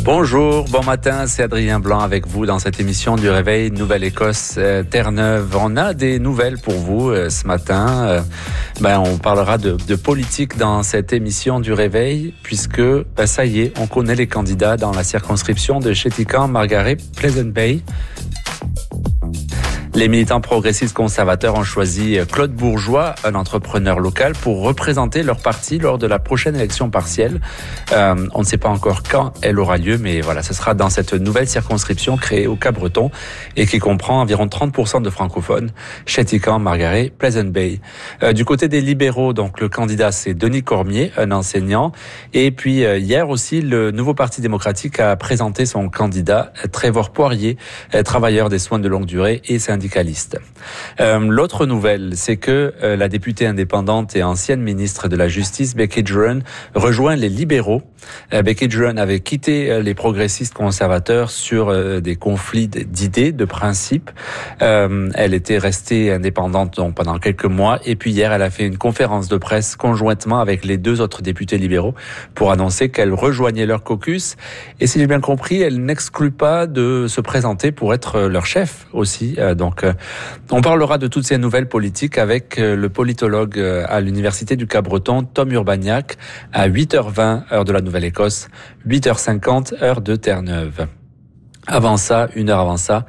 Bonjour, bon matin, c'est Adrien Blanc avec vous dans cette émission du Réveil Nouvelle-Écosse Terre-Neuve. On a des nouvelles pour vous ce matin. On parlera de politique dans cette émission du Réveil puisque ça y est, on connaît les candidats dans la circonscription de Chéticamp, Margaret, Pleasant Bay. Les militants progressistes conservateurs ont choisi Claude Bourgeois, un entrepreneur local, pour représenter leur parti lors de la prochaine élection partielle. On ne sait pas encore quand elle aura lieu, mais voilà, ce sera dans cette nouvelle circonscription créée au Cap-Breton et qui comprend environ 30% de francophones, Chéticamp, Margaret, Pleasant Bay. Du côté des libéraux, donc le candidat c'est Denis Cormier, un enseignant. Et puis hier aussi, le nouveau Parti démocratique a présenté son candidat, Trevor Poirier, travailleur des soins de longue durée et syndicaliste. L'autre nouvelle, c'est que la députée indépendante et ancienne ministre de la Justice, Becky Duran, rejoint les libéraux. Becky Duran avait quitté les progressistes conservateurs sur des conflits d'idées, de principes. Elle était restée indépendante donc pendant quelques mois et puis hier, elle a fait une conférence de presse conjointement avec les deux autres députés libéraux pour annoncer qu'elle rejoignait leur caucus. Et si j'ai bien compris, elle n'exclut pas de se présenter pour être leur chef aussi. Donc, on parlera de toutes ces nouvelles politiques avec le politologue à l'Université du Cap-Breton, Tom Urbaniak, à 8h20, heure de la Nouvelle-Écosse, 8h50, heure de Terre-Neuve. Avant ça, une heure avant ça,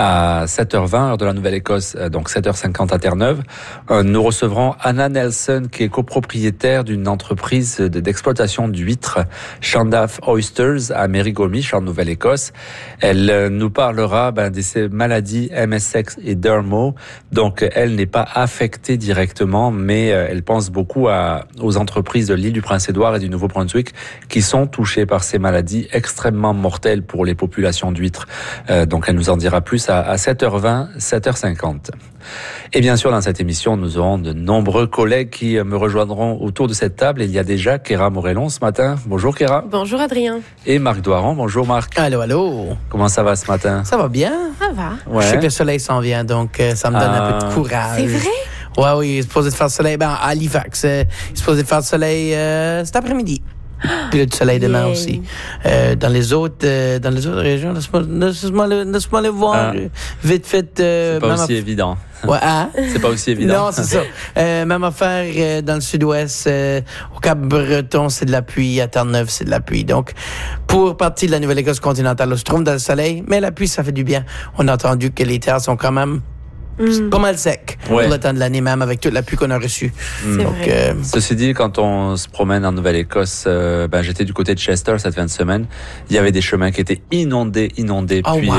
à 7h20, heure de la Nouvelle-Écosse, donc 7h50 à Terre-Neuve, nous recevrons Anna Nelson, qui est copropriétaire d'une entreprise d'exploitation d'huîtres, Shandaf Oysters, à Merigomish, en Nouvelle-Écosse. Elle nous parlera de ces maladies MSX et Dermo. Donc, elle n'est pas affectée directement, mais elle pense beaucoup aux entreprises de l'île du Prince-Édouard et du Nouveau-Brunswick qui sont touchées par ces maladies extrêmement mortelles pour les populations d'huîtres. Donc elle nous en dira plus à 7h20, 7h50. Et bien sûr, dans cette émission, nous aurons de nombreux collègues qui me rejoindront autour de cette table. Il y a déjà Kéra Morellon ce matin. Bonjour Kéra. Bonjour Adrien. Et Marc Doiron. Bonjour Marc. Allô, allô. Comment ça va ce matin? Ça va bien. Ça va. Ouais. Je sais que le soleil s'en vient, donc ça me donne un peu de courage. C'est vrai? Ouais, oui, il est supposé faire soleil. À Halifax, il est supposé faire soleil cet après-midi. Puis le soleil demain aussi. Dans les autres régions, laisse-moi le voir vite fait. C'est pas aussi évident. Ouais, hein? C'est pas aussi évident. Non, c'est ça. Même affaire dans le sud-ouest, au Cap-Breton, c'est de la pluie, à Terre-Neuve, c'est de la pluie. Donc, pour partie de la Nouvelle-Écosse continentale, on se trouve dans le soleil, mais la pluie, ça fait du bien. On a entendu que les terres sont quand même pas mal secs pour le temps de l'année, même avec toute la pluie qu'on a reçue. Donc, Ceci dit, quand on se promène en Nouvelle-Écosse, j'étais du côté de Chester cette fin de semaine, il y avait des chemins qui étaient inondés, Oh, puis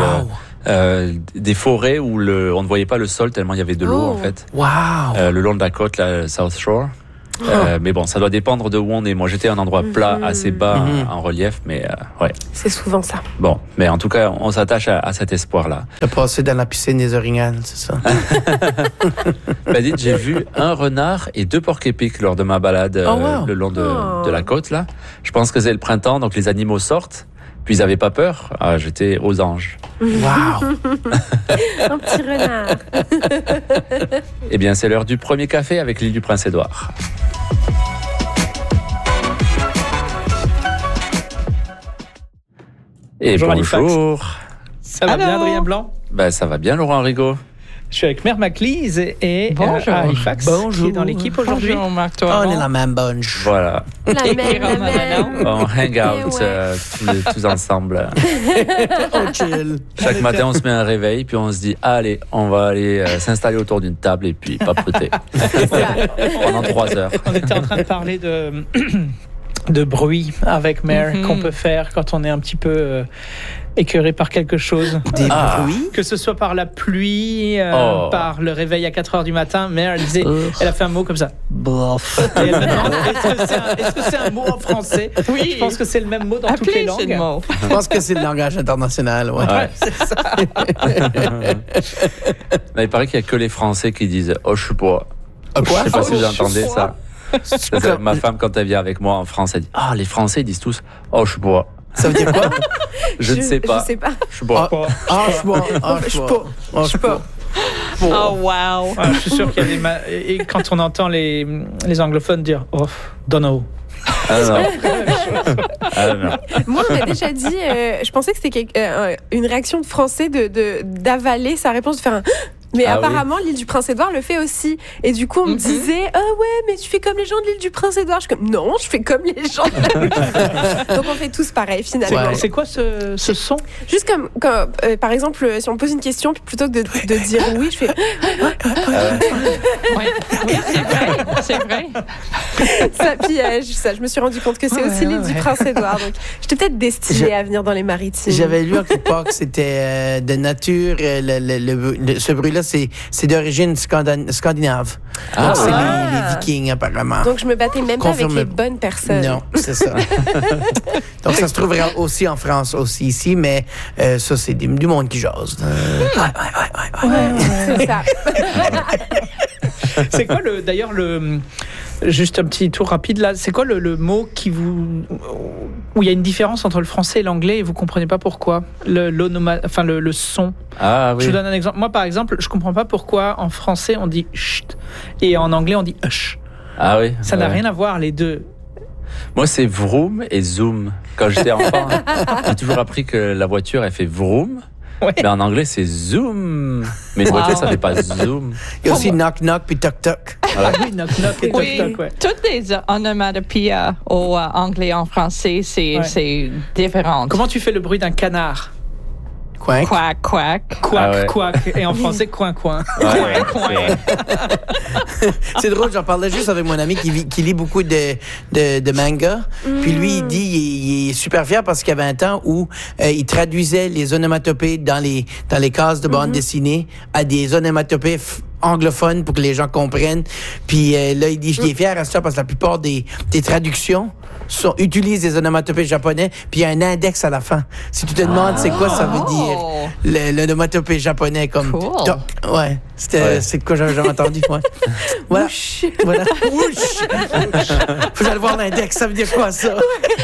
des forêts où on ne voyait pas le sol tellement il y avait de l'eau en fait. Wow! Le long de la côte, la South Shore. Mais bon, ça doit dépendre de où on est. Moi, j'étais à un endroit plat, assez bas en relief, mais ouais. c'est souvent ça. Bon, mais en tout cas, on s'attache à cet espoir-là. T'as passé dans la piscine des Orignales, c'est ça? Dites, j'ai vu un renard et 2 porcs-épics lors de ma balade le long de la côte, là. Je pense que c'est le printemps, donc les animaux sortent. Puis ils n'avaient pas peur. Ah, j'étais aux anges. Wow! Un petit renard. Eh bien, c'est l'heure du premier café avec l'île du Prince-Édouard. Et bonjour. Ça va bien, Adrien Blanc? Ça va bien, Laurent Rigaud. Je suis avec Mère Maclise et à Halifax, qui est dans l'équipe aujourd'hui. Bonjour, Marc On est la même bunch. Voilà. La même. On hang out tous ensemble. Oh, chill. Chaque matin, on se met un réveil, puis on se dit, allez, on va aller s'installer autour d'une table et puis papoter. Pendant 3 heures. On était en train de parler de bruit avec Mère qu'on peut faire quand on est un petit peu écœuré par quelque chose. Des bruits? Que ce soit par la pluie, par le réveil à 4h du matin. Mère, elle a fait un mot comme ça. Bof. Et elle me demande, est-ce que c'est un mot en français? Oui. Je pense que c'est le même mot dans toutes les langues. Je pense que c'est le langage international. Ouais. C'est ça. Il paraît qu'il n'y a que les Français qui disent « Oh, je sais pas ». Quoi? Je sais pas si vous entendez ça. Ma femme, quand elle vient avec moi en France, elle dit « Ah, les Français ils disent tous « Oh, je sais pas ». Ça veut dire quoi? Je ne sais pas. Je sais pas. Je sais pas. Je sais pas. Oh, wow! Je suis sûr qu'il y a et quand on entend les anglophones dire « Oh, don't know ». non. Moi, on m'a déjà dit, je pensais que c'était une réaction de Français d'avaler sa réponse, de faire un... Mais apparemment, l'île du Prince-Édouard le fait aussi. Et du coup, on me disait, mais tu fais comme les gens de l'île du Prince-Édouard. Je suis comme, non, je fais comme les gens de l'île du Prince-Édouard. Donc, on fait tous pareil, finalement. Ouais. C'est quoi ce son? Juste comme par exemple, si on me pose une question, puis plutôt que de dire oui, je fais... Oui, c'est vrai. Ça, puis je me suis rendu compte que c'est aussi l'île du Prince-Édouard. Donc, j'étais peut-être destinée à venir dans les maritimes. J'avais lu en quelque part que c'était de nature, ce bruit-là, c'est d'origine scandinave. Donc, c'est les Vikings, apparemment. Donc, je me battais même pas avec les bonnes personnes. Non, c'est ça. Donc, ça se trouvera aussi en France, aussi ici, mais ça, c'est du monde qui jase. C'est ça. C'est quoi d'ailleurs juste un petit tour rapide là, c'est quoi le mot où il y a une différence entre le français et l'anglais et vous comprenez pas pourquoi? Le son. Ah oui. Je vous donne un exemple. Moi par exemple, je comprends pas pourquoi en français on dit chut et en anglais on dit hush. Ah oui. Ça n'a rien à voir les deux. Moi, c'est vroom et zoom. Quand j'étais enfant, j'ai toujours appris que la voiture, elle fait vroom. Ouais. Mais en anglais, c'est zoom. Mais une voiture, ça fait pas zoom. Il y a aussi knock-knock puis toc-toc. Voilà. Oui, knock-knock et toc-toc, ouais. Toutes les onomatopées au anglais et en français, c'est différent. Comment tu fais le bruit d'un canard? Quack. Quack, quack. Quack, quack. Et en français, coin, coin. Ouais, c'est drôle, j'en parlais juste avec mon ami qui lit beaucoup de manga. Puis lui, il dit il est super fier parce qu'il y avait un temps où il traduisait les onomatopées dans les cases de bande dessinée à des onomatopées anglophones pour que les gens comprennent. Puis là, il dit je suis fier à ça parce que la plupart des traductions utilisent des onomatopées japonais, puis il y a un index à la fin. Si tu te demandes c'est quoi ça veut dire, l'onomatopée japonais comme cool. Ouais, c'est de quoi j'avais entendu. Ouais. Voilà. Voilà. Ouch. Faut aller voir l'index, ça veut dire quoi ça?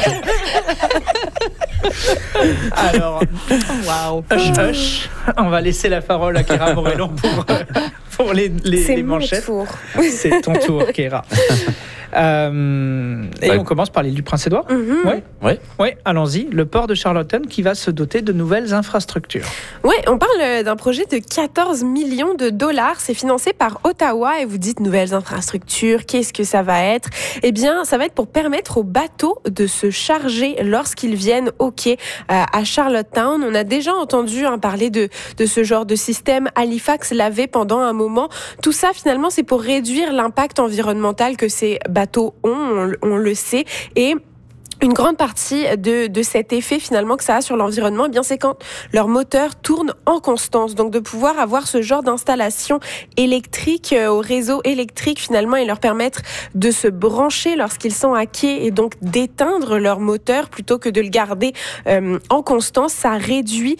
Alors, hush, hush. On va laisser la parole à Kéra Morellon pour les manchettes. C'est ton tour, Kéra. On commence par l'île du Prince-Édouard. Oui, allons-y. Le port de Charlottetown qui va se doter de nouvelles infrastructures. Oui, on parle d'un projet de 14 millions de dollars. C'est financé par Ottawa et vous dites nouvelles infrastructures. Qu'est-ce que ça va être? Eh bien, ça va être pour permettre aux bateaux de se charger lorsqu'ils viennent au quai à Charlottetown. On a déjà entendu parler de ce genre de système. Halifax l'avait pendant un moment. Tout ça, finalement, c'est pour réduire l'impact environnemental que ces bateaux ont, on le sait. Et une grande partie de cet effet finalement que ça a sur l'environnement, eh bien c'est quand leur moteur tourne en constance. Donc de pouvoir avoir ce genre d'installation électrique au réseau électrique finalement et leur permettre de se brancher lorsqu'ils sont à quai et donc d'éteindre leur moteur plutôt que de le garder en constance, ça réduit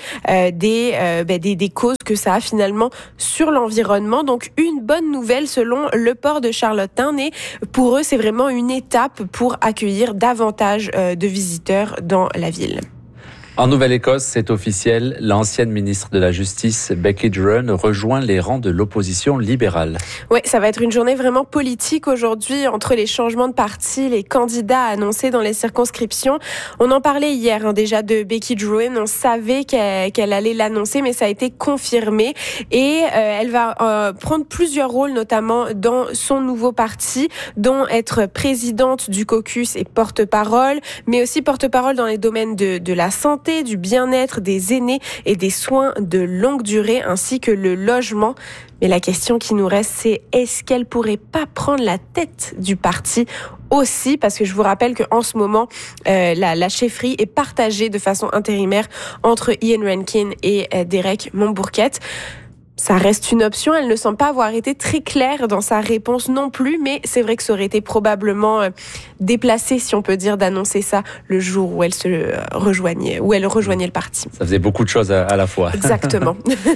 des causes que ça a finalement sur l'environnement. Donc une bonne nouvelle selon le port de Charlottetown et pour eux c'est vraiment une étape pour accueillir davantage de visiteurs dans la ville. En Nouvelle-Écosse, c'est officiel, l'ancienne ministre de la Justice, Becky Drouin, rejoint les rangs de l'opposition libérale. Oui, ça va être une journée vraiment politique aujourd'hui entre les changements de parti, les candidats annoncés dans les circonscriptions. On en parlait hier déjà de Becky Drouin, on savait qu'elle allait l'annoncer, mais ça a été confirmé. Et elle va prendre plusieurs rôles, notamment dans son nouveau parti, dont être présidente du caucus et porte-parole, mais aussi porte-parole dans les domaines de la santé, du bien-être des aînés et des soins de longue durée ainsi que le logement. Mais la question qui nous reste, c'est est-ce qu'elle pourrait pas prendre la tête du parti aussi? Parce que je vous rappelle qu'en ce moment, la chefferie est partagée de façon intérimaire entre Ian Rankin et Derek Montbourquette. Ça reste une option, elle ne semble pas avoir été très claire dans sa réponse non plus, mais c'est vrai que ça aurait été probablement déplacé, si on peut dire, d'annoncer ça le jour où elle rejoignait le parti. Ça faisait beaucoup de choses à la fois. Exactement.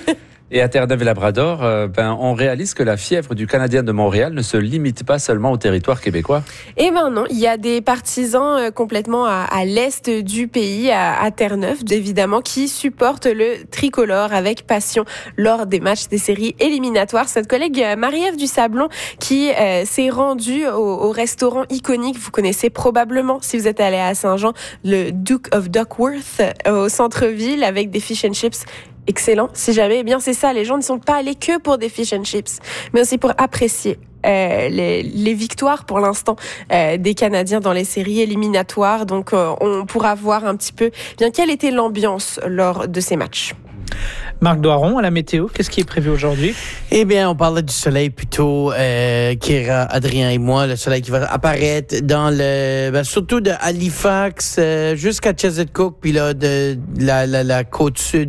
Et à Terre-Neuve et Labrador, on réalise que la fièvre du Canadien de Montréal ne se limite pas seulement au territoire québécois. Et maintenant, il y a des partisans complètement à l'est du pays, à Terre-Neuve, évidemment, qui supportent le tricolore avec passion lors des matchs des séries éliminatoires. C'est notre collègue Marie-Ève Dusablon qui s'est rendue au restaurant iconique. Vous connaissez probablement, si vous êtes allé à Saint-Jean, le Duke of Duckworth au centre-ville avec des fish and chips. Excellent. Si jamais, eh bien c'est ça. Les gens ne sont pas allés que pour des fish and chips, mais aussi pour apprécier les victoires pour l'instant des Canadiens dans les séries éliminatoires. Donc, on pourra voir un petit peu bien quelle était l'ambiance lors de ces matchs. Marc Doiron, à la météo, qu'est-ce qui est prévu aujourd'hui? Eh bien, on parlait du soleil plutôt, Kira, Adrien et moi, le soleil qui va apparaître dans surtout de Halifax jusqu'à Chesapeake, puis là, de la côte sud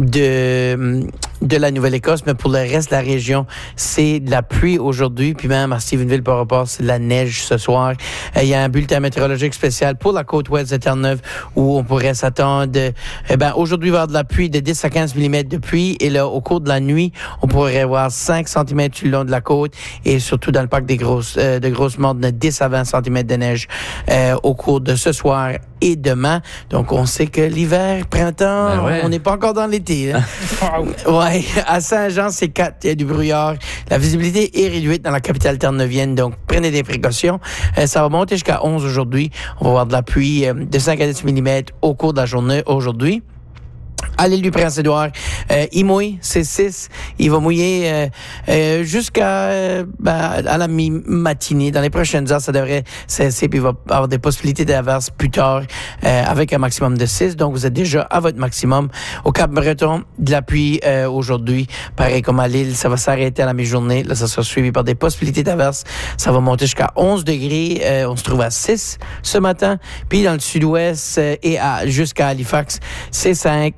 de la Nouvelle-Écosse, mais pour le reste de la région, c'est de la pluie aujourd'hui, puis même à Stephenville par rapport, c'est de la neige ce soir. Il y a un bulletin météorologique spécial pour la côte ouest de Terre-Neuve où on pourrait s'attendre, aujourd'hui, il va y avoir de la pluie de 10 à 15 mm de pluie, et là, au cours de la nuit, on pourrait avoir 5 cm le long de la côte, et surtout dans le parc de Grosse-Morte, 10 à 20 cm de neige au cours de ce soir et demain. Donc, on sait que l'hiver, printemps, on n'est pas encore dans l'été. Hein? Ouais, à Saint-Jean, c'est 4, il y a du brouillard. La visibilité est réduite dans la capitale terre-neuvienne, donc prenez des précautions. Ça va monter jusqu'à 11 aujourd'hui. On va avoir de la pluie de 5 à 10 mm au cours de la journée aujourd'hui. À l'île du Prince-Édouard, il mouille, c'est 6. Il va mouiller jusqu'à à la mi-matinée. Dans les prochaines heures, ça devrait cesser, puis il va avoir des possibilités d'averses plus tard avec un maximum de 6. Donc, vous êtes déjà à votre maximum. Au Cap-Breton, de la pluie aujourd'hui. Pareil comme à l'île, ça va s'arrêter à la mi-journée. Là, ça sera suivi par des possibilités d'averses. Ça va monter jusqu'à 11 degrés. On se trouve à 6 ce matin. Puis dans le sud-ouest et jusqu'à Halifax, c'est 5.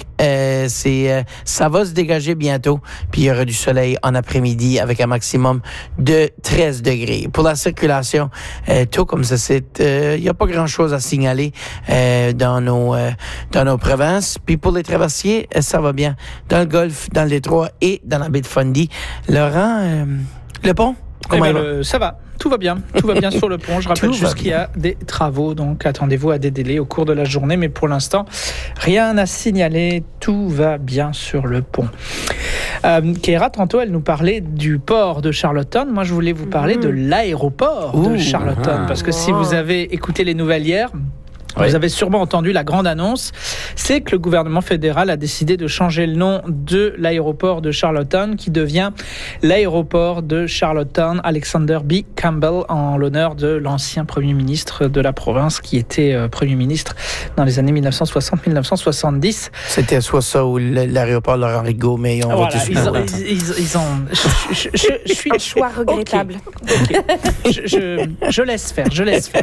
Ça va se dégager bientôt, puis il y aura du soleil en après-midi avec un maximum de 13 degrés. Pour la circulation, tout comme ça, il n'y a pas grand-chose à signaler dans nos provinces. Puis pour les traversiers, ça va bien dans le Golfe, dans le Détroit et dans la baie de Fundy. Laurent, le pont? Ça va. Tout va bien sur le pont. Je rappelle juste qu'il y a des travaux, donc attendez-vous à des délais au cours de la journée, mais pour l'instant, rien à signaler, tout va bien sur le pont. Keira, tantôt, elle nous parlait du port de Charlottetown. Moi, je voulais vous parler de l'aéroport de Charlottetown, parce que si vous avez écouté les nouvelles hier, vous avez sûrement entendu la grande annonce, c'est que le gouvernement fédéral a décidé de changer le nom de l'aéroport de Charlottetown, qui devient l'aéroport de Charlottetown Alexander B. Campbell, en l'honneur de l'ancien premier ministre de la province, qui était premier ministre dans les années 1960-1970. C'était soit ça ou l'aéroport Laurent Rigaud, mais ils ont voté sur ils ont... Je suis... Un choix regrettable. Okay. Je laisse faire.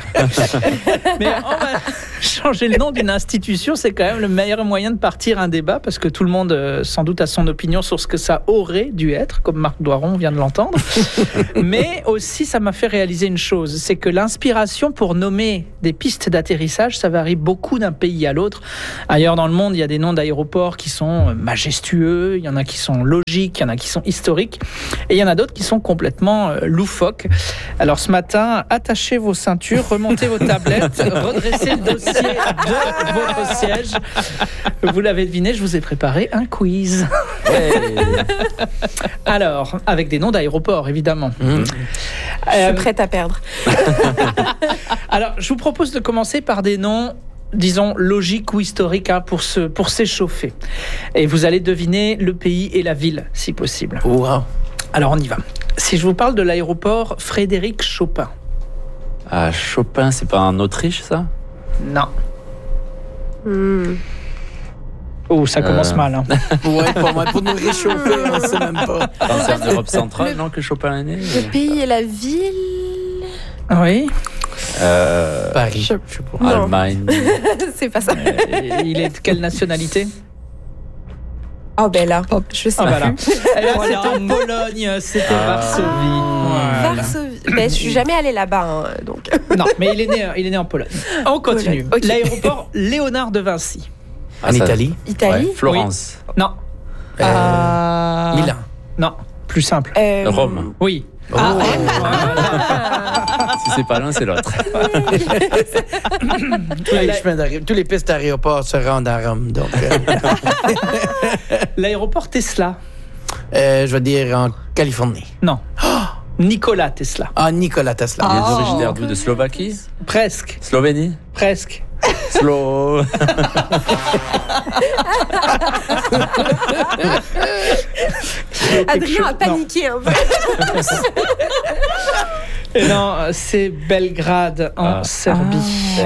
Mais on va... changer le nom d'une institution, c'est quand même le meilleur moyen de partir un débat, parce que tout le monde, sans doute, a son opinion sur ce que ça aurait dû être, comme Marc Doiron vient de l'entendre. Mais aussi, ça m'a fait réaliser une chose, c'est que l'inspiration pour nommer des pistes d'atterrissage, ça varie beaucoup d'un pays à l'autre. Ailleurs dans le monde, il y a des noms d'aéroports qui sont majestueux, il y en a qui sont logiques, il y en a qui sont historiques, et il y en a d'autres qui sont complètement loufoques. Alors ce matin, attachez vos ceintures, remontez vos tablettes, redressez le dossier de votre siège. Vous l'avez deviné, je vous ai préparé un quiz. Hey. Alors, avec des noms d'aéroports, évidemment. Je suis prête à perdre. Alors, je vous propose de commencer par des noms, disons, logiques ou historiques, pour s'échauffer. Et vous allez deviner le pays et la ville, si possible. Wow. Alors, on y va. Si je vous parle de l'aéroport Frédéric Chopin. Ah, Chopin, c'est pas en Autriche, ça? Non. Oh, ça commence mal. Hein. Ouais, pour nous réchauffer, on ne sait même pas. C'est en Europe centrale, non, que Chopin est né? Le pays et la ville? Oui. Paris. Je sais pas. Allemagne. C'est pas ça. Il est de quelle nationalité? Oh ben là, je sais voilà. plus. C'était en Pologne, c'était Varsovie. Voilà. Varsovie. Ben, je suis jamais allée là-bas, donc. Non, mais il est né en Pologne. On continue. Okay. L'aéroport Léonard de Vinci. En Italie? Italie? Ouais, Florence. Oui. Non. Milan. Non, plus simple. Rome. Oui. Si c'est pas l'un, c'est l'autre. Tous les pistes d'aéroport se rendent à Rome. Donc, L'aéroport Tesla. je vais dire en Californie. Non. Nikola Tesla. Ah, Nikola Tesla. Il est originaire d'où? De Slovaquie? Presque. Slovénie? Presque. Adrien a paniqué un peu. Et non, c'est Belgrade en Serbie.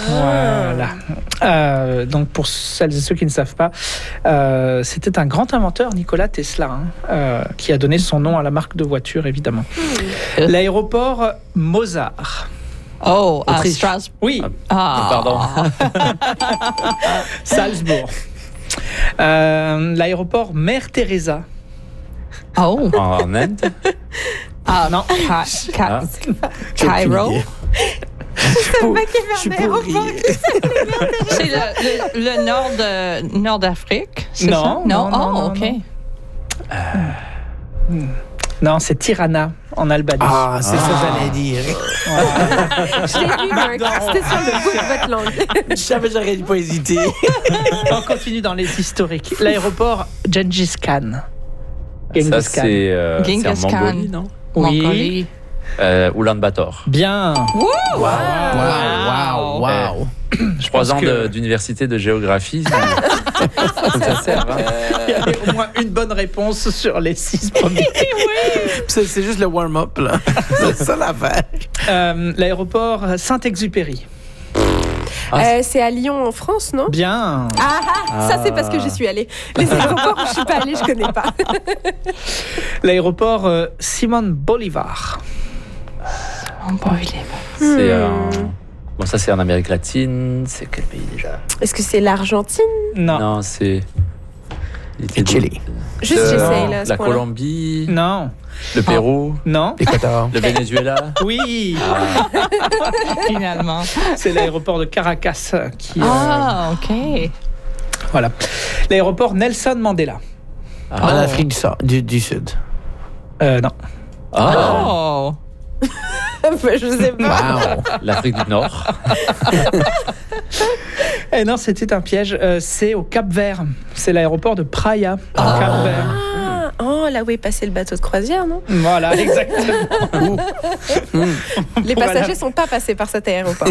Voilà. Donc pour celles et ceux qui ne savent pas, c'était un grand inventeur, Nikola Tesla, qui a donné son nom à la marque de voiture, évidemment. L'aéroport Mozart. Oh, à Strasbourg. Oui. Pardon. Salzbourg. L'aéroport Mère Teresa. Oh. En Inde? Non. Cairo. Je suis pourri. C'est le nord d'Afrique, c'est Non, ça? non, Oh, OK. Non, c'est Tirana, en Albanie. Ah, c'est ça que j'allais dire. Je l'ai vu, Marc. C'était sur le bout de votre langue. Je savais que j'aurais pas hésité. On continue dans les historiques. L'aéroport Gengis Khan. Ça, c'est en Genghis Khan. Mongolie, non? Oui. Mongolie. Ulaanbaatar. Bien. Wow. 3 ans d'université de géographie. Ça sert, hein? Il y avait au moins une bonne réponse sur les 6 premiers. C'est juste le warm-up, là. C'est ça l'affaire. L'aéroport Saint-Exupéry. C'est à Lyon, en France, non? Bien. Ça, c'est parce que j'y suis allée. Les aéroports où je suis pas allée, je connais pas. L'aéroport Simon Bolivar. C'est bon, ça c'est en Amérique latine. C'est quel pays déjà? Est-ce que c'est l'Argentine? Non. C'est Chili. Juste, j'essaye, là. à ce La point-là. Colombie. Non. Le Pérou. Non. Équateur. Le Venezuela. Oui. Finalement. C'est l'aéroport de Caracas qui. OK. Voilà. L'aéroport Nelson Mandela. En Afrique du Sud. Non. Oh. Je sais pas. Wow. L'Afrique du Nord. Eh non, c'était un piège. C'est au Cap-Vert. C'est l'aéroport de Praia, au Cap-Vert. Là où est passé le bateau de croisière, non? Voilà, exactement. Les passagers sont pas passés par cet aéroport.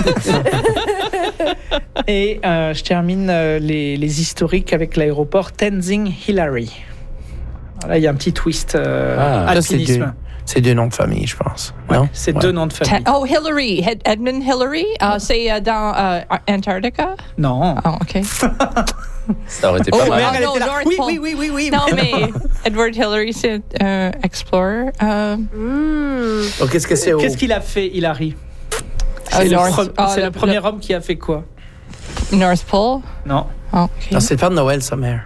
Et je termine les historiques avec l'aéroport Tenzing Hillary. Là, il y a un petit twist alpinisme. C'est 2 noms de famille, je pense. Ouais, Non? c'est 2 noms de famille. Oh, Hillary. Edmund Hillary. C'est dans Antarctica? Non. Oh, OK. Ça aurait été pas mal. Elle non, était là. North Oui, Pole. oui, oui, oui, oui. Non, mais Edward Hillary, c'est un explorer. Donc, qu'est-ce que c'est Qu'est-ce qu'il a fait, Hillary? C'est le premier homme qui a fait quoi? North Pole? Non. Oh, OK. Non, c'est le Père Noël, sa mère.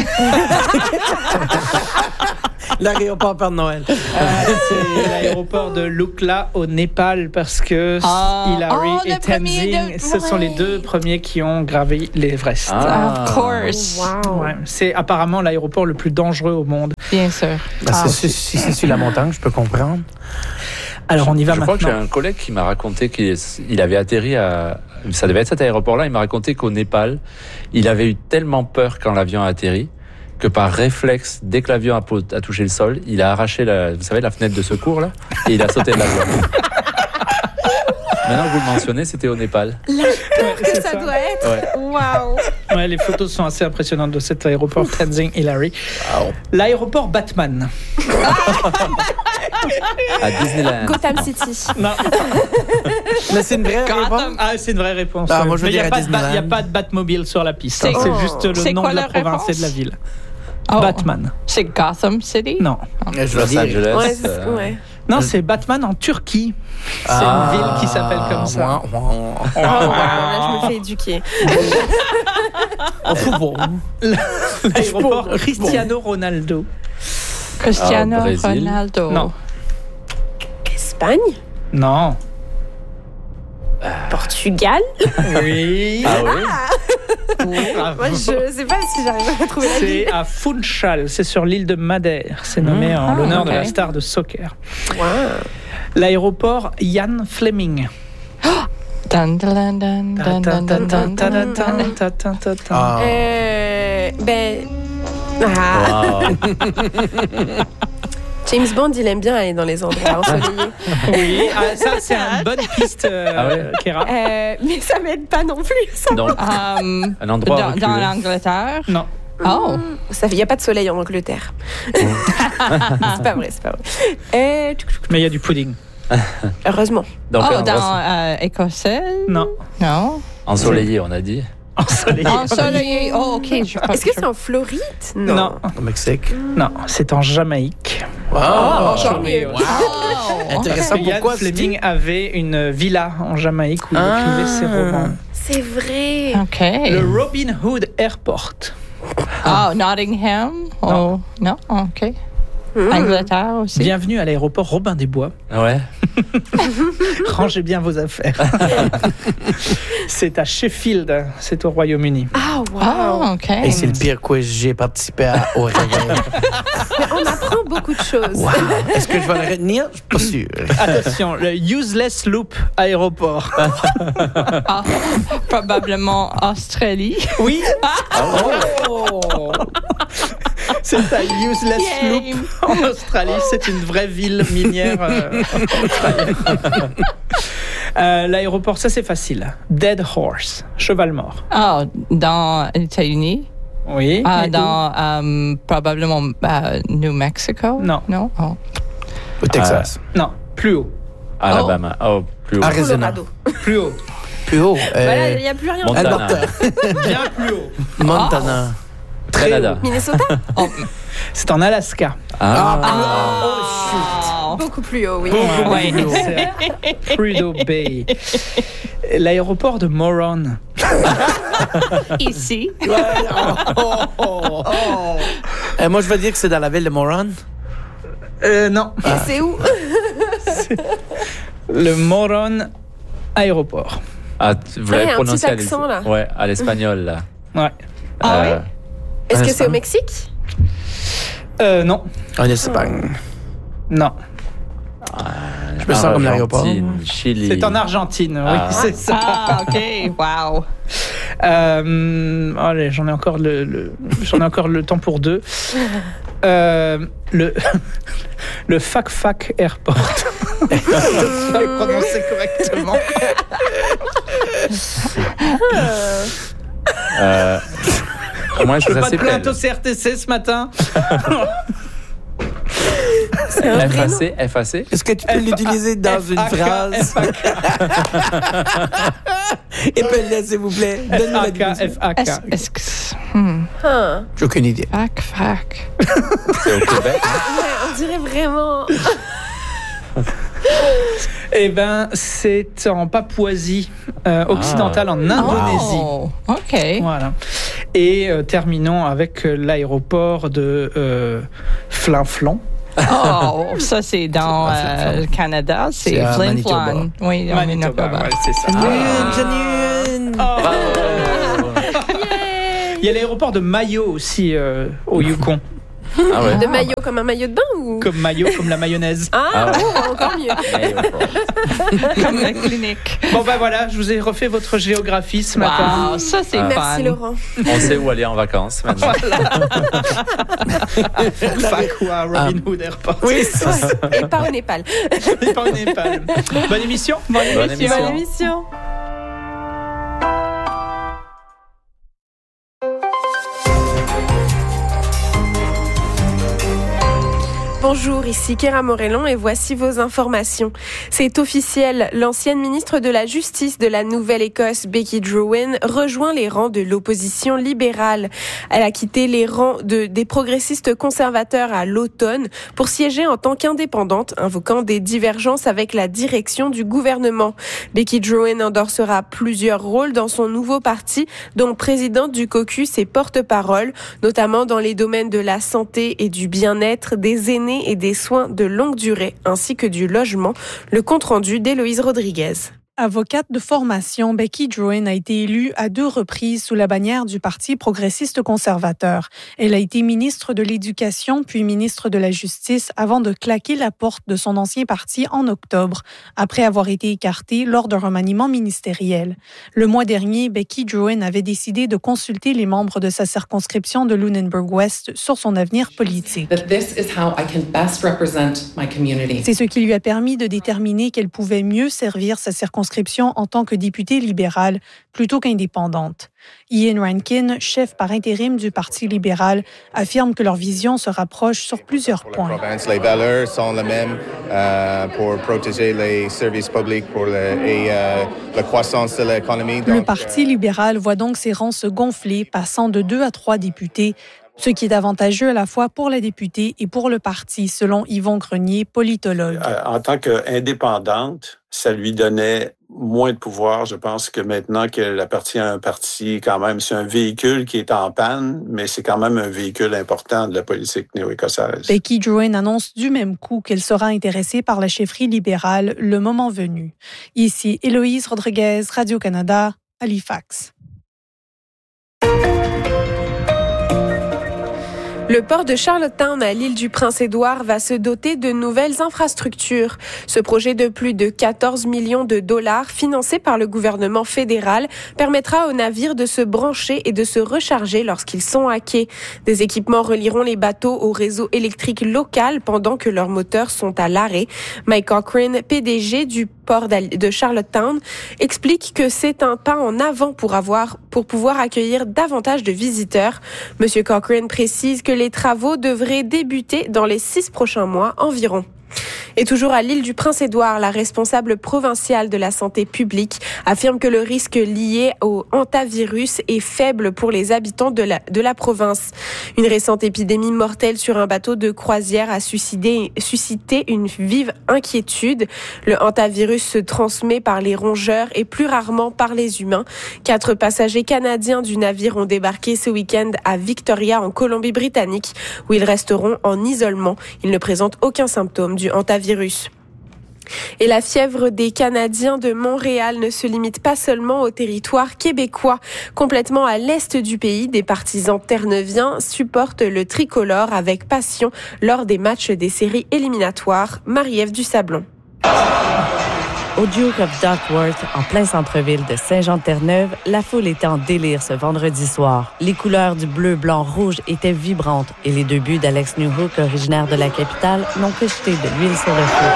L'aéroport Père Noël. C'est l'aéroport de Lukla au Népal parce que Hillary et Tenzing, ce sont les 2 premiers qui ont gravé l'Everest. Of course. Wow. Ouais, c'est apparemment l'aéroport le plus dangereux au monde. Bien sûr. Si c'est sur la montagne, je peux comprendre. Alors on y va Je crois que j'ai maintenant. un collègue qui m'a raconté qu'il avait atterri à... Ça devait être cet aéroport-là. Il m'a raconté qu'au Népal, il avait eu tellement peur quand l'avion a atterri que par réflexe, dès que l'avion a touché le sol, il a arraché la fenêtre de secours là, et il a sauté de l'avion. Maintenant que vous le mentionnez, c'était au Népal. La peur que ça doit être. Ouais. Waouh. Ouais, les photos sont assez impressionnantes de cet aéroport Tenzing Hillary. Wow. L'aéroport Batman. À Disneyland. Gotham City. Non. Mais c'est une vraie réponse. Ah, c'est une vraie réponse. Ah, moi, je mais il dirais n'y a Disneyland. pas de Batmobile sur la piste. C'est- C'est juste le C'est nom quoi de la la province et réponse? de la ville. Oh. Batman. C'est Gotham City? Non. Je veux Los dire. Angeles. Ouais. Non, c'est Batman en Turquie. C'est une ville qui s'appelle comme ça. Là, je me fais éduquer. L'aéroport Cristiano Ronaldo. Cristiano Ah, Brésil? Ronaldo. Non. Espagne? Non. Portugal? Oui. Ah oui? Moi, je sais pas si j'arrive à trouver la ville. C'est à Funchal, c'est sur l'île de Madère. C'est nommé en l'honneur de la star de soccer. Wow. L'aéroport Ian Fleming. Dun, dun, dun, dun, dun, dun, dun, dun, dun. Wow. James Bond, il aime bien aller dans les endroits ensoleillés. Oui, ça c'est une bonne piste, Kéra. Mais ça m'aide pas non plus. Ça. Donc, un endroit Dans l'Angleterre? Non. Oh. Il n'y a pas de soleil en Angleterre. C'est pas vrai. Mais il y a du pudding. Heureusement. Donc, dans Écossais? Non. Ensoleillé, on a dit. Ensoleillé. Oh, ok. Est-ce que c'est en Floride? Non. Au Mexique? Non, c'est en Jamaïque. Encore mieux. Intéressant. Pourquoi Ian Fleming avait une villa en Jamaïque où il écrivait ses romans. C'est vrai. Ok. Le Robin Hood Airport. Nottingham? Non. Non? Ok. Angleterre aussi. Bienvenue à l'aéroport Robin des Bois. Ouais. Rangez bien vos affaires. C'est à Sheffield, c'est au Royaume-Uni. Ah, wow. Ok. Et c'est le pire quiz, j'ai participé au réveil. Mais on apprend beaucoup de choses. Wow. Est-ce que je vais le retenir? Je suis pas sûr. Attention, le Useless Loop Aéroport. Probablement Australie. Oui. Oh. C'est un Useless Loop en Australie. C'est une vraie ville minière australienne. L'aéroport, ça c'est facile. Dead Horse, cheval mort. Dans les États-Unis? Oui. Dans probablement New Mexico? Non. Non? Oh. Au Texas. Non, plus haut. Alabama. Plus haut. Arizona. Plus haut. Plus haut. Voilà, il n'y a plus rien. Montana. Bien plus haut. Montana. Canada. Minnesota? C'est en Alaska. Beaucoup plus haut, oui. Ouais, c'est Prudhoe Bay. L'aéroport de Moron. Ici? Moi, je vais dire que c'est dans la ville de Moron. Non. Et c'est où? Le Moron Aéroport. Vous l'avez un prononcé petit accent, là. Ouais, à l'espagnol, là. Ouais. Est-ce que c'est au Mexique? Non. En Espagne. Non. Je me sens comme l'aéroport. Chili. C'est en Argentine, oui, c'est ça. Ok, wow. Allez, j'en ai encore le temps pour deux. Le Fac Airport. Je vais le prononcer correctement. Comment est-ce Je que veux ça pas de plainte s'appelle? au CRTC ce matin. FAC? Est-ce que tu peux l'utiliser dans une phrase? Épelle-le, s'il vous plaît. Donne-nous la définition. FAK. Est-ce que... J'ai aucune idée. Fac. C'est au Québec. On dirait vraiment. Eh ben, c'est en Papouasie occidentale, en Indonésie. Oh, ok. Voilà. Et terminons avec l'aéroport de Flin-Flon. Oh, ça c'est dans le Canada, c'est à Flin Manitoba. Flon. Oui, Manitoba, ouais, c'est ça. Genuine. Il y a l'aéroport de Mayo aussi au Yukon. Ah ouais. De maillot comme un maillot de bain ou? Comme Mayo, comme la mayonnaise. Encore mieux. Comme la clinique. Bon ben voilà, je vous ai refait votre géographie ce matin. Wow, ça c'est fun. Merci Laurent. On sait où aller en vacances maintenant. Fac ou à Robin Hood Airport. Oui, ça. Et pas au Népal. Et pas au Népal. Bonne émission. Bonne émission. Bonne émission. Bonjour, ici Kéra Morellon et voici vos informations. C'est officiel, l'ancienne ministre de la Justice de la Nouvelle-Écosse, Becky Drouin, rejoint les rangs de l'opposition libérale. Elle a quitté les rangs des progressistes conservateurs à l'automne pour siéger en tant qu'indépendante, invoquant des divergences avec la direction du gouvernement. Becky Drouin endorsera plusieurs rôles dans son nouveau parti, dont présidente du caucus et porte-parole, notamment dans les domaines de la santé et du bien-être des aînés et des soins de longue durée, ainsi que du logement. Le compte-rendu d'Héloïse Rodriguez. Avocate de formation, Becky Drouin a été élue à 2 reprises sous la bannière du Parti progressiste conservateur. Elle a été ministre de l'Éducation puis ministre de la Justice avant de claquer la porte de son ancien parti en octobre, après avoir été écartée lors d'un remaniement ministériel. Le mois dernier, Becky Drouin avait décidé de consulter les membres de sa circonscription de Lunenburg-Ouest sur son avenir politique. C'est ce qui lui a permis de déterminer qu'elle pouvait mieux servir sa circonscription en tant que députée libérale plutôt qu'indépendante. Ian Rankin, chef par intérim du Parti libéral, affirme que leur vision se rapproche sur plusieurs points. Les valeurs sont les mêmes pour protéger les services publics et la croissance de l'économie. Le Parti libéral voit donc ses rangs se gonfler, passant de 2 à 3 députés, ce qui est avantageux à la fois pour la députée et pour le parti, selon Yvon Grenier, politologue. En tant qu'indépendante, ça lui donnait moins de pouvoir. Je pense que maintenant qu'elle appartient à un parti, quand même, c'est un véhicule qui est en panne, mais c'est quand même un véhicule important de la politique néo-écossaise. Becky Drouin annonce du même coup qu'elle sera intéressée par la chefferie libérale le moment venu. Ici, Héloïse Rodriguez, Radio-Canada, Halifax. Le port de Charlottetown à l'île du Prince-Édouard va se doter de nouvelles infrastructures. Ce projet de plus de 14 millions de dollars, financé par le gouvernement fédéral, permettra aux navires de se brancher et de se recharger lorsqu'ils sont à quai. Des équipements relieront les bateaux au réseau électrique local pendant que leurs moteurs sont à l'arrêt. Mike Cochrane, PDG du port de Charlottetown, explique que c'est un pas en avant pour pouvoir accueillir davantage de visiteurs. Monsieur Cochrane précise que les travaux devraient débuter dans les 6 prochains mois environ. Et toujours à l'île du Prince-Édouard, la responsable provinciale de la santé publique affirme que le risque lié au hantavirus est faible pour les habitants de la province. Une récente épidémie mortelle sur un bateau de croisière a suscité une vive inquiétude. Le hantavirus se transmet par les rongeurs et plus rarement par les humains. 4 passagers canadiens du navire ont débarqué ce week-end à Victoria en Colombie-Britannique où ils resteront en isolement. Ils ne présentent aucun symptôme du hantavirus. Et la fièvre des Canadiens de Montréal ne se limite pas seulement au territoire québécois. Complètement à l'est du pays, des partisans terre-neuviens supportent le tricolore avec passion lors des matchs des séries éliminatoires. Marie-Ève Dusablon. Au Duke of Duckworth, en plein centre-ville de Saint-Jean-de-Terre-Neuve, la foule était en délire ce vendredi soir. Les couleurs du bleu, blanc, rouge étaient vibrantes et les 2 buts d'Alex Newhook, originaire de la capitale, n'ont que jeté de l'huile sur le feu.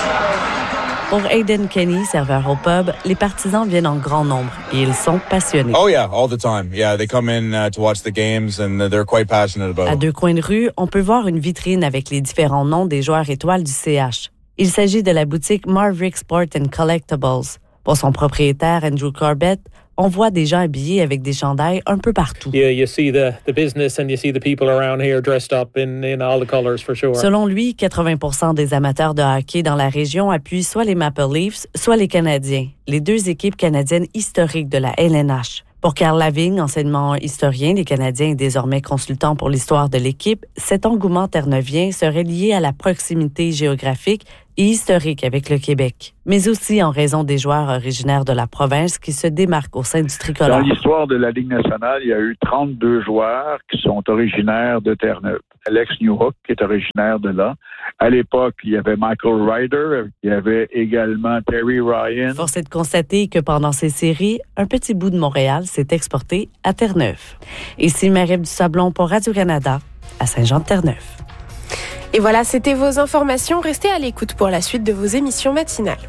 Pour Aidan Kenny, serveur au pub, les partisans viennent en grand nombre et ils sont passionnés. Oh yeah, all the time. Yeah, they come in to watch the games and they're quite passionate about it. À 2 coins de rue, on peut voir une vitrine avec les différents noms des joueurs étoiles du CH. Il s'agit de la boutique Marvrick Sport and Collectibles. Pour son propriétaire, Andrew Corbett, on voit des gens habillés avec des chandails un peu partout. You see the business and you see the people around here dressed up in all the colors for sure. Selon lui, 80% des amateurs de hockey dans la région appuient soit les Maple Leafs, soit les Canadiens, les 2 équipes canadiennes historiques de la LNH. Pour Carl Lavigne, enseignement historien des Canadiens et désormais consultant pour l'histoire de l'équipe, cet engouement terreneuvien serait lié à la proximité géographique et historique avec le Québec, mais aussi en raison des joueurs originaires de la province qui se démarquent au sein du tricolore. Dans l'histoire de la Ligue nationale, il y a eu 32 joueurs qui sont originaires de Terre-Neuve. Alex Newhook, qui est originaire de là. À l'époque, il y avait Michael Ryder, il y avait également Terry Ryan. Force est de constater que pendant ces séries, un petit bout de Montréal s'est exporté à Terre-Neuve. Ici Marie-Ève Dusablon pour Radio-Canada, à Saint-Jean-de-Terre-Neuve. Et voilà, c'était vos informations. Restez à l'écoute pour la suite de vos émissions matinales.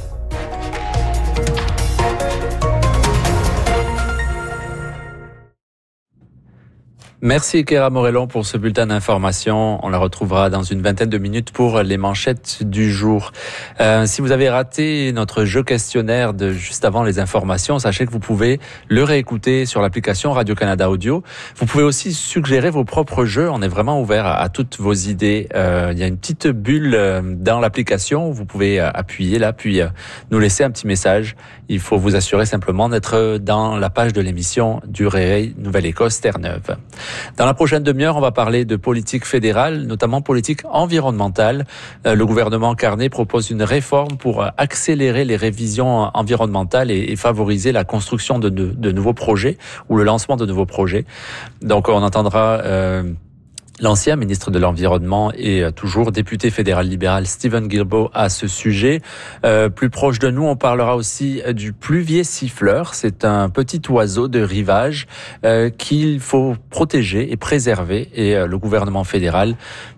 Merci Kéra Morellon pour ce bulletin d'information. On la retrouvera dans une vingtaine de minutes pour les manchettes du jour. Si vous avez raté notre jeu questionnaire de juste avant les informations, sachez que vous pouvez le réécouter sur l'application Radio-Canada Audio. Vous pouvez aussi suggérer vos propres jeux. On est vraiment ouvert à toutes vos idées. Il y a une petite bulle dans l'application. Vous pouvez appuyer là, puis nous laisser un petit message. Il faut vous assurer simplement d'être dans la page de l'émission du Réveil Nouvelle-Écosse Terre-Neuve. Dans la prochaine demi-heure, on va parler de politique fédérale, notamment politique environnementale. Le gouvernement Carney propose une réforme pour accélérer les révisions environnementales et favoriser la construction de nouveaux projets ou le lancement de nouveaux projets. Donc on entendra l'ancien ministre de l'Environnement et toujours député fédéral libéral Stephen Guilbeault à ce sujet. Plus proche de nous, on parlera aussi du pluvier siffleur. C'est un petit oiseau de rivage qu'il faut protéger et préserver. Et le gouvernement fédéral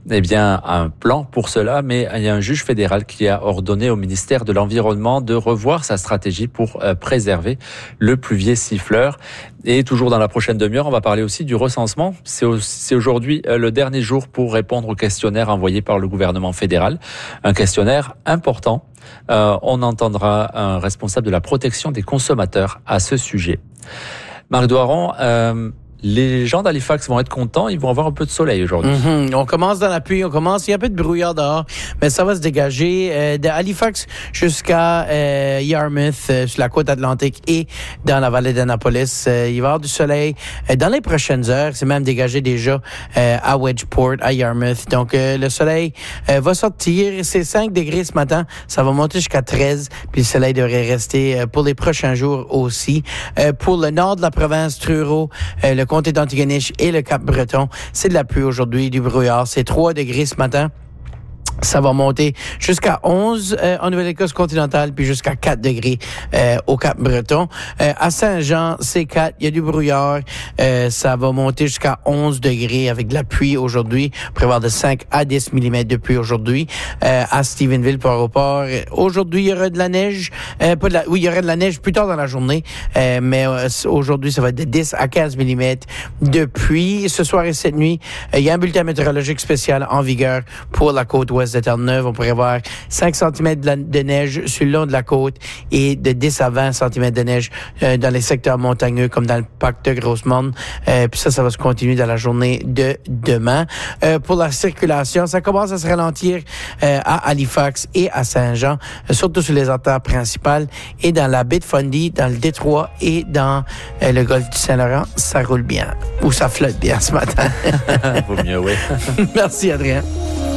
a un plan pour cela, mais il y a un juge fédéral qui a ordonné au ministère de l'Environnement de revoir sa stratégie pour préserver le pluvier siffleur. Et toujours dans la prochaine demi-heure, on va parler aussi du recensement. C'est aujourd'hui le dernier jour pour répondre au questionnaire envoyé par le gouvernement fédéral. Un questionnaire important. On entendra un responsable de la protection des consommateurs à ce sujet. Marc Doiron, les gens d'Halifax vont être contents, ils vont avoir un peu de soleil aujourd'hui. On commence dans la pluie, il y a un peu de brouillard dehors, mais ça va se dégager. De Halifax jusqu'à Yarmouth, sur la côte atlantique et dans la vallée d'Annapolis. Il va y avoir du soleil dans les prochaines heures. C'est même dégagé déjà à Wedgeport, à Yarmouth. Donc, le soleil va sortir. C'est 5 degrés ce matin. Ça va monter jusqu'à 13. Puis le soleil devrait rester pour les prochains jours aussi. Pour le nord de la province, Truro, le comté d'Antigonish et le Cap-Breton, c'est de la pluie aujourd'hui, du brouillard. C'est 3 degrés ce matin. Ça va monter jusqu'à 11 en Nouvelle-Écosse continentale, puis jusqu'à 4 degrés au Cap-Breton. À Saint-Jean, c'est 4, il y a du brouillard. Ça va monter jusqu'à 11 degrés avec de la pluie aujourd'hui. On prévoit de 5 à 10 mm de pluie aujourd'hui. À Stephenville, Port-au-Port, aujourd'hui, il y aura de la neige. Il y aura de la neige plus tard dans la journée, mais aujourd'hui, ça va être de 10 à 15 mm de pluie. Ce soir et cette nuit, il y a un bulletin météorologique spécial en vigueur pour la côte ouest de Terre-Neuve. On pourrait voir 5 cm de neige sur le long de la côte et de 10 à 20 cm de neige dans les secteurs montagneux comme dans le parc de Grossmont. Puis ça va se continuer dans la journée de demain. Pour la circulation, ça commence à se ralentir à Halifax et à Saint-Jean, surtout sur les artères principales et dans la baie de Fundy, dans le Détroit et dans le golfe du Saint-Laurent. Ça roule bien. Ou ça flotte bien ce matin. Vaut mieux, oui. Merci, Adrien.